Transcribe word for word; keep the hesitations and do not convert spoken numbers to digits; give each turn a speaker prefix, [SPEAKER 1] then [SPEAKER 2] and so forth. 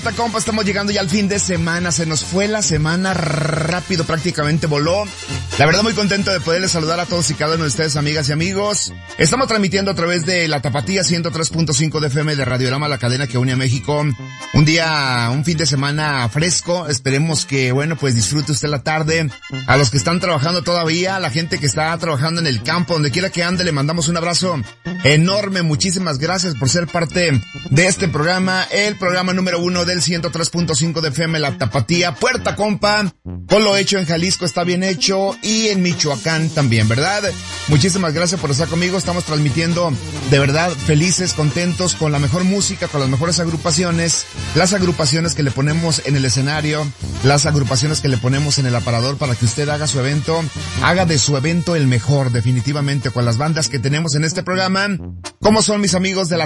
[SPEAKER 1] Compa, estamos llegando ya al fin de semana, se nos fue la semana rápido, prácticamente voló. La verdad muy contento de poderles saludar a todos y cada uno de ustedes, amigas y amigos. Estamos transmitiendo a través de la Tapatía ciento tres punto cinco de F M de Radiorama, la cadena que une a México. Un día, un fin de semana fresco, esperemos que, bueno, pues disfrute usted la tarde. A los que están trabajando todavía, a la gente que está trabajando en el campo, donde quiera que ande, le mandamos un abrazo enorme. Muchísimas gracias por ser parte de este programa, el programa número uno del ciento tres punto cinco de F M, la Tapatía. Puerta, compa, con lo hecho en Jalisco está bien hecho y en Michoacán también, ¿verdad? Muchísimas gracias por estar conmigo. Estamos transmitiendo de verdad felices, contentos, con la mejor música, con las mejores agrupaciones, las agrupaciones que le ponemos en el escenario, las agrupaciones que le ponemos en el aparador para que usted haga su evento, haga de su evento el mejor, definitivamente, con las bandas que tenemos en este programa. ¿Cómo son mis amigos de la